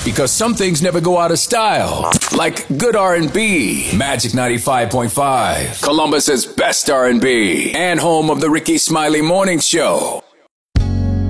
Because some things never go out of style. Like good R&B. Magic 95.5. Columbus's best R&B. And home of the Ricky Smiley Morning Show.